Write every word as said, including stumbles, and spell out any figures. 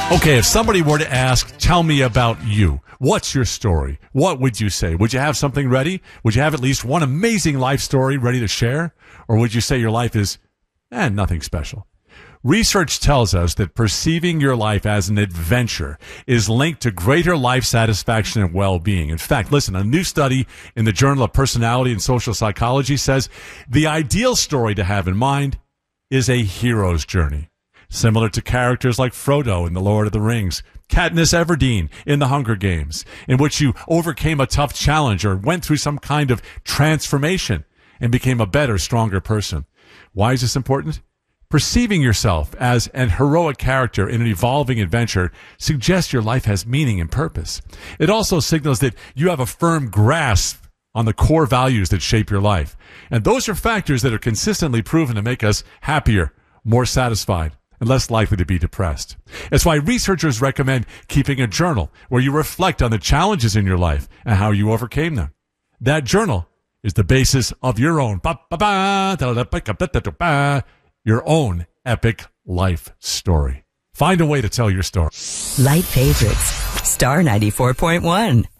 Okay, if somebody were to ask, tell me about you, what's your story? What would you say? Would you have something ready? Would you have at least one amazing life story ready to share? Or would you say your life is, eh, nothing special? Research tells us that perceiving your life as an adventure is linked to greater life satisfaction and well-being. In fact, listen, a new study in the Journal of Personality and Social Psychology says the ideal story to have in mind is a hero's journey. Similar to characters like Frodo in The Lord of the Rings, Katniss Everdeen in The Hunger Games, in which you overcame a tough challenge or went through some kind of transformation and became a better, stronger person. Why is this important? Perceiving yourself as an heroic character in an evolving adventure suggests your life has meaning and purpose. It also signals that you have a firm grasp on the core values that shape your life. And those are factors that are consistently proven to make us happier, more satisfied, and less likely to be depressed. That's why researchers recommend keeping a journal where you reflect on the challenges in your life and how you overcame them. That journal is the basis of your own, your own epic life story. Find a way to tell your story. Light favorites. Star ninety-four point one.